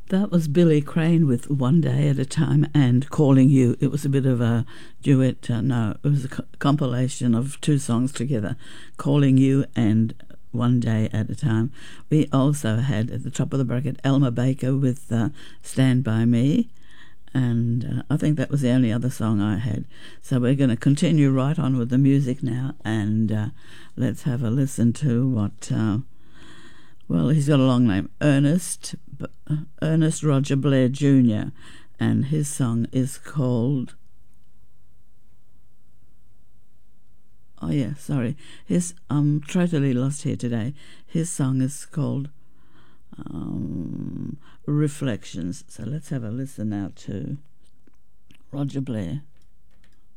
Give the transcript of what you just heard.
That was Billy Crane with One Day at a Time and Calling You. It was a bit of a duet. No, it was a compilation of two songs together, Calling You and One Day at a Time. We also had at the top of the bracket Elmer Baker with Stand By Me. And I think that was the only other song I had. So we're going to continue right on with the music now, and let's have a listen to what, well, he's got a long name, Ernest Roger Blair Jr., and his song is called, I'm totally lost here today. His song is called Reflections. So let's have a listen now to Roger Blair.